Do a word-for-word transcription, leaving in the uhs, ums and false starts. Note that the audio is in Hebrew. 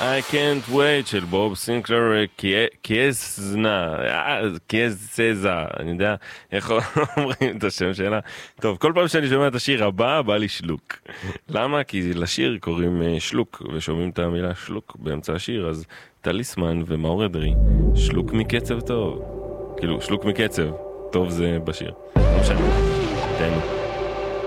I can't wait של בוב סינקלר, קייזנה, קייזזה, אני יודע איך אומרים את השם שלה. טוב, כל פעם שאני שומע את השיר הבא, בא לי שלוק. למה? כי לשיר קוראים שלוק, ושומעים את המילה שלוק באמצע השיר, אז טליסמן ומאור אדרי, שלוק מקצב טוב. כאילו, שלוק מקצב, טוב זה בשיר. לא משנה, תהנו.